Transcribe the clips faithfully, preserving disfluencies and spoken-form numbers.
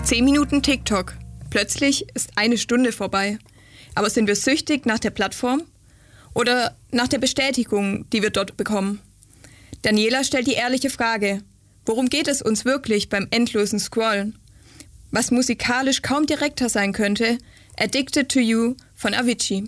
Zehn Minuten TikTok. Plötzlich ist eine Stunde vorbei. Aber sind wir süchtig nach der Plattform? Oder nach der Bestätigung, die wir dort bekommen? Daniela stellt die ehrliche Frage: Worum geht es uns wirklich beim endlosen Scrollen? Was musikalisch kaum direkter sein könnte: Addicted to You von Avicii.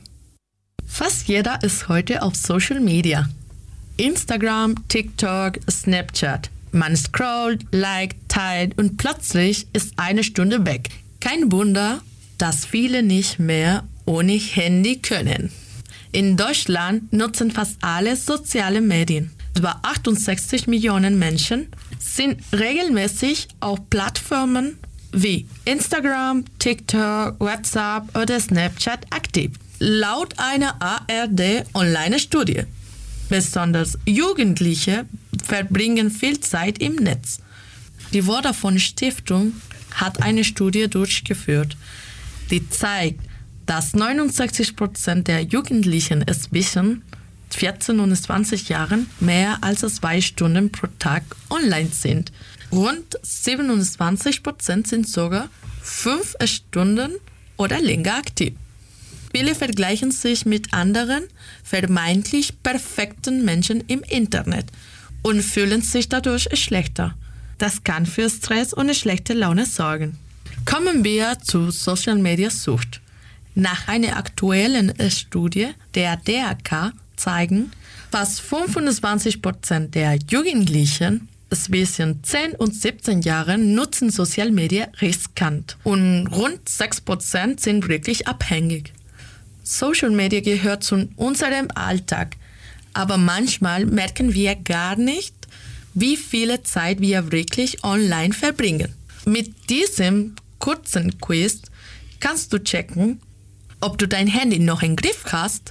Fast jeder ist heute auf Social Media. Instagram, TikTok, Snapchat. Man scrollt, liked, teilt und plötzlich ist eine Stunde weg. Kein Wunder, dass viele nicht mehr ohne Handy können. In Deutschland nutzen fast alle soziale Medien. Über achtundsechzig Millionen Menschen sind regelmäßig auf Plattformen wie Instagram, TikTok, WhatsApp oder Snapchat aktiv. Laut einer A R D-Online-Studie. Besonders Jugendliche verbringen viel Zeit im Netz. Die Vodafone Stiftung hat eine Studie durchgeführt, die zeigt, dass neunundsechzig Prozent der Jugendlichen zwischen vierzehn und zwanzig Jahren mehr als zwei Stunden pro Tag online sind. Rund siebenundzwanzig Prozent sind sogar fünf Stunden oder länger aktiv. Viele vergleichen sich mit anderen vermeintlich perfekten Menschen im Internet und fühlen sich dadurch schlechter. Das kann für Stress und schlechte Laune sorgen. Kommen wir zu Social Media Sucht. Nach einer aktuellen Studie der D A K zeigen, fast fünfundzwanzig Prozent der Jugendlichen zwischen zehn und siebzehn Jahren nutzen Social Media riskant und rund sechs Prozent sind wirklich abhängig. Social Media gehört zu unserem Alltag, aber manchmal merken wir gar nicht, wie viel Zeit wir wirklich online verbringen. Mit diesem kurzen Quiz kannst du checken, ob du dein Handy noch im Griff hast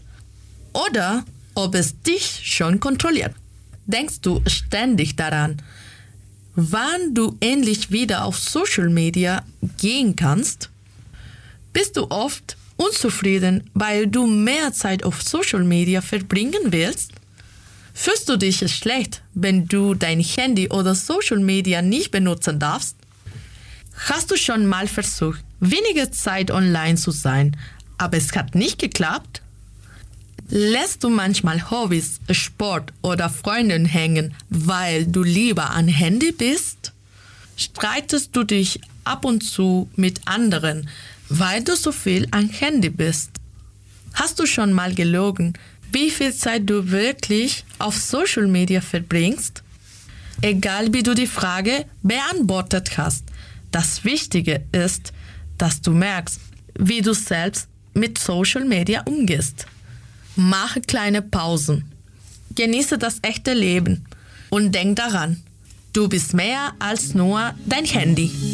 oder ob es dich schon kontrolliert. Denkst du ständig daran, wann du endlich wieder auf Social Media gehen kannst? Bist du oft unzufrieden, weil du mehr Zeit auf Social Media verbringen willst? Fühlst du dich schlecht, wenn du dein Handy oder Social Media nicht benutzen darfst? Hast du schon mal versucht, weniger Zeit online zu sein, aber es hat nicht geklappt? Lässt du manchmal Hobbys, Sport oder Freundinnen hängen, weil du lieber am Handy bist? Streitest du dich ab und zu mit anderen, weil du so viel am Handy bist? Hast du schon mal gelogen, wie viel Zeit du wirklich auf Social Media verbringst? Egal wie du die Frage beantwortet hast, das Wichtige ist, dass du merkst, wie du selbst mit Social Media umgehst. Mache kleine Pausen. Genieße das echte Leben und denk daran, du bist mehr als nur dein Handy.